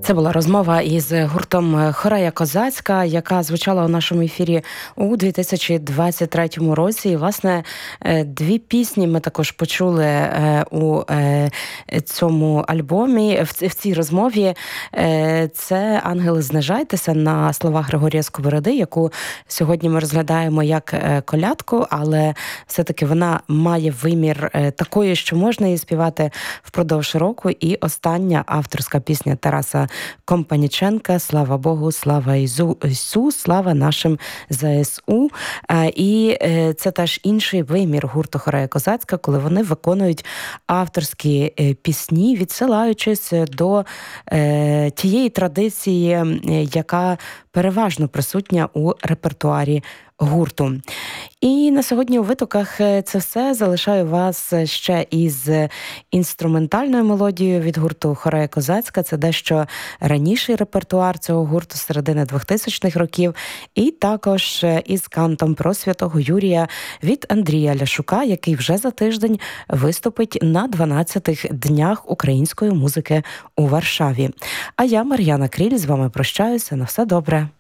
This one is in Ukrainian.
Це була розмова із гуртом Хорея Козацька, яка звучала у нашому ефірі у 2023 році. І, власне, дві пісні ми також почули у цьому альбомі, в цій розмові. Це «Ангели, знижайтеся» на слова Григорія Сковороди, яку сьогодні ми розглядаємо як колядку, але все-таки вона має вимір такої, що можна її співати впродовж року. І остання авторська пісня Тараса Компаніченка «Слава Богу, слава Ісу, слава нашим ЗСУ». І це теж інший вимір гурту Хорея Козацька, коли вони виконують авторські пісні, відсилаючись до тієї традиції, яка переважно присутня у репертуарі гурту. І на сьогодні у витоках це все. Залишаю вас ще із інструментальною мелодією від гурту Хорея Козацька. Це дещо раніший репертуар цього гурту з середини 2000-х років. І також із кантом про Святого Юрія від Андрія Ляшука, який вже за тиждень виступить на 12-х днях української музики у Варшаві. А я, Мар'яна Кріль, з вами прощаюся. На все добре.